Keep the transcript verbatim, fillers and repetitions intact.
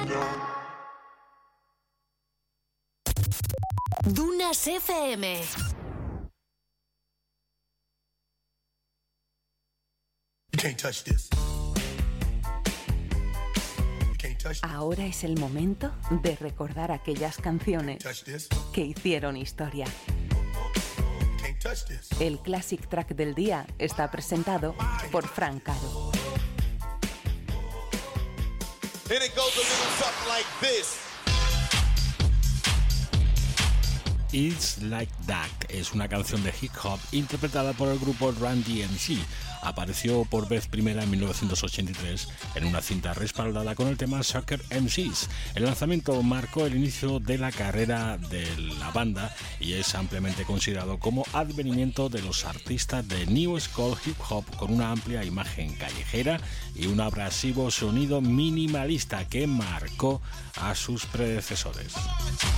Dunas F M. You can't touch this. Ahora es el momento de recordar aquellas canciones que hicieron historia. El Classic Track del día está presentado por Frank Caro. And it goes a little something like this. It's Like That es una canción de hip hop interpretada por el grupo Run D M C. Apareció por vez primera en mil novecientos ochenta y tres en una cinta respaldada con el tema Sucker M Cs. El lanzamiento marcó el inicio de la carrera de la banda y es ampliamente considerado como advenimiento de los artistas de New School Hip Hop, con una amplia imagen callejera y un abrasivo sonido minimalista que marcó a sus predecesores.